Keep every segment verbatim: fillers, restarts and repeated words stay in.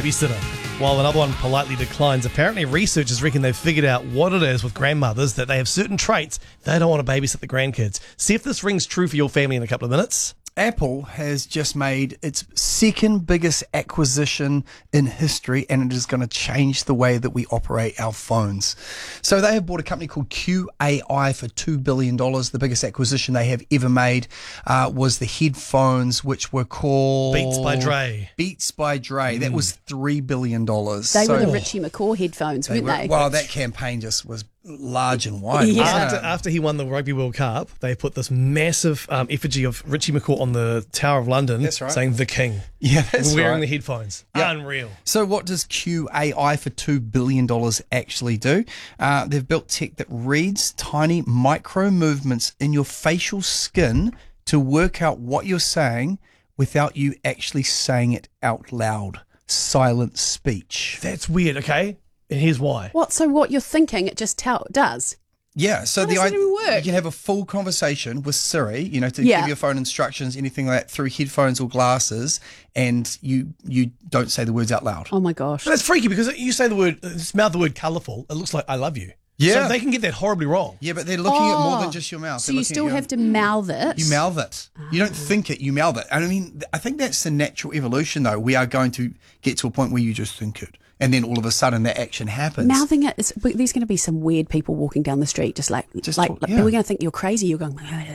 babysitter, while another one politely declines. Apparently, researchers reckon they've figured out what it is with grandmothers, that they have certain traits they don't want to babysit the grandkids. See if this rings true for your family in a couple of minutes. Apple has just made its second biggest acquisition in history, and it is going to change the way that we operate our phones. So they have bought a company called Q A I for two billion dollars. The biggest acquisition they have ever made uh, was the headphones, which were called Beats by Dre. Beats by Dre. Mm. That was three billion dollars. They so, were the Richie McCaw headphones, they weren't were, they? Well, that campaign just was large and wide. Yeah. After, after he won the Rugby World Cup, they put this massive um, effigy of Richie McCaw on the Tower of London, That's right. saying "The King." Yeah, that's wearing right. the headphones. Yep. Unreal. So what does Q A I for two billion dollars actually do? Uh, they've built tech that reads tiny micro movements in your facial skin to work out what you're saying without you actually saying it out loud. Silent speech. That's weird. Okay, and here's why. What? So what you're thinking, it just tell, does? Yeah, so How the does that idea even work? you can have a full conversation with Siri, you know, to Yeah. give your phone instructions, anything like that, through headphones or glasses, and you you don't say the words out loud. Oh my gosh. But that's freaky because you say the word, just mouth the word colourful. It looks like "I love you." Yeah. So they can get that horribly wrong. Yeah, but they're looking at more Oh. than just your mouth. So They're you looking still at your- have to mouth it. You mouth it. You don't think it, you mouth it. And I mean, I think that's the natural evolution, though. We are going to get to a point where you just think it, and then all of a sudden that action happens. Mouthing it is. There's going to be some weird people walking down the street, just like Just like, talk- like yeah. people are going to think you're crazy. You're going. Yeah.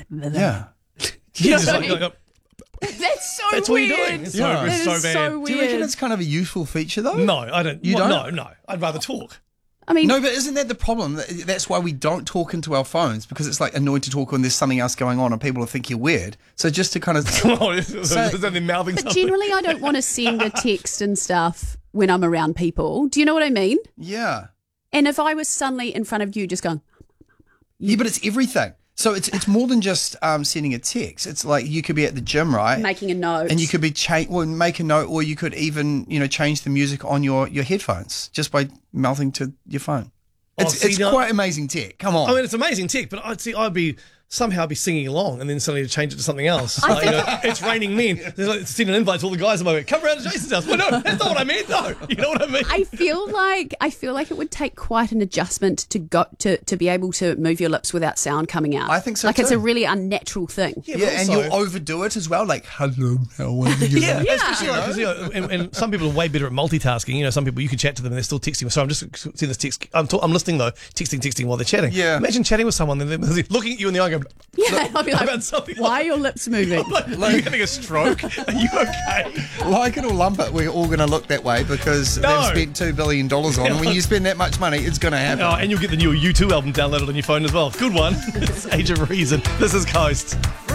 You know just what I like- mean? like- That's so That's what weird. you're doing. It's so, Yeah. it's That so is bad. so Do you reckon weird. it's kind of a useful feature, though? No, I don't. You well, don't? No, no. I'd rather talk. I mean, No, but isn't that the problem? That's why we don't talk into our phones, because it's like annoying to talk when there's something else going on and people will think you're weird. So just to kind of... Oh, is that they're mouthing but something? generally, I don't want to send a text and stuff when I'm around people. Do you know what I mean? Yeah. And if I was suddenly in front of you, just going, Yeah, but it's everything. So it's it's more than just um, sending a text. It's like you could be at the gym, right? making a note, And you could be cha- well, make a note, or you could even, you know, change the music on your, your headphones just by mouthing to your phone. Oh, It's see, it's now- quite amazing tech. Come on. I mean, it's amazing tech, but I'd see I'd be somehow I'd be singing along and then suddenly change it to something else. Like, you know, it's raining men. There's like sending an invite to all the guys. I'm like, come around to Jason's house. Well, no, that's not what I meant. No, you know what I mean. I feel like I feel like it would take quite an adjustment to go to, to be able to move your lips without sound coming out. I think so Like it's too. a really unnatural thing. Yeah, yeah, but and also- you'll overdo it as well, like, hello, how are you? Yeah, especially like, 'cause, you know, and, and some people are way better at multitasking. You know, some people you can chat to them and they're still texting. So I'm just seeing this text. I'm, talk, I'm listening though, texting, texting while they're chatting. Yeah. Imagine chatting with someone and they're looking at you in the eye, and going, Yeah, I'll be like, about something why are your lips moving? like, are you having a stroke? Are you okay? Like it or lump it, we're all going to look that way because No. they've spent two billion dollars on it. And when you spend that much money, it's going to happen. Oh, and you'll get the new U two album downloaded on your phone as well. Good one. It's Age of Reason. This is Coast.